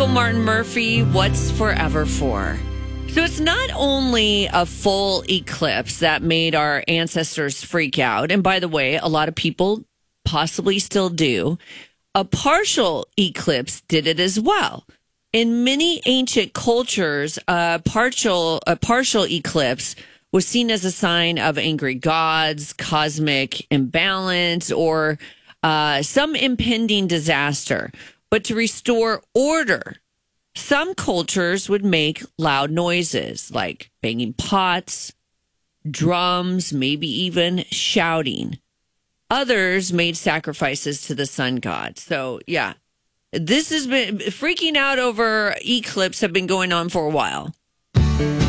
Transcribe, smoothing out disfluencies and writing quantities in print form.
Martin Murphy, What's Forever For? So it's not only a full eclipse that made our ancestors freak out. And by the way, a lot of people possibly still do. A partial eclipse did it as well. In many ancient cultures, a partial eclipse was seen as a sign of angry gods, cosmic imbalance, or some impending disaster. But to restore order, some cultures would make loud noises like banging pots, drums, maybe even shouting. Others made sacrifices to the sun god. So, yeah, this has been freaking out over eclipse have been going on for a while.